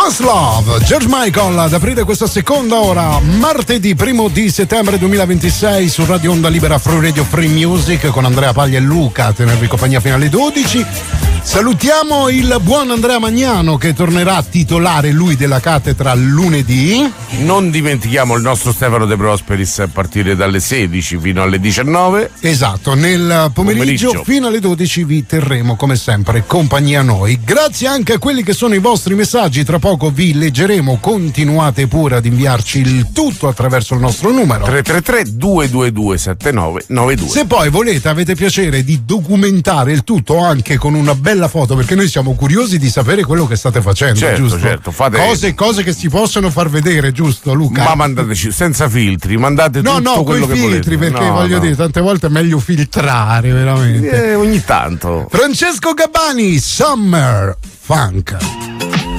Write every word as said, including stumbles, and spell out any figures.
First Love, George Michael, ad aprire questa seconda ora, martedì primo di settembre duemilaventisei su Radio Onda Libera Free Radio Free Music con Andrea Paglia e Luca a tenervi compagnia fino alle dodici. Salutiamo il buon Andrea Magnano che tornerà a titolare lui della cattedra lunedì. Non dimentichiamo il nostro Stefano De Prosperis a partire dalle sedici fino alle diciannove. Esatto, nel pomeriggio, pomeriggio fino alle dodici vi terremo come sempre compagnia noi. Grazie anche a quelli che sono i vostri messaggi, tra poco vi leggeremo, continuate pure ad inviarci il tutto attraverso il nostro numero tre tre tre due due due sette nove nove due. Se poi volete, avete piacere di documentare il tutto anche con una bella foto, perché noi siamo curiosi di sapere quello che state facendo, certo, giusto? Certo, fate cose, cose che si possono far vedere, giusto Luca? Ma mandateci senza filtri, mandate no, tutto no, quello che filtri, volete. Perché no, voglio no. dire, tante volte è meglio filtrare, veramente. Eh, ogni tanto. Francesco Gabbani, Summer Funk.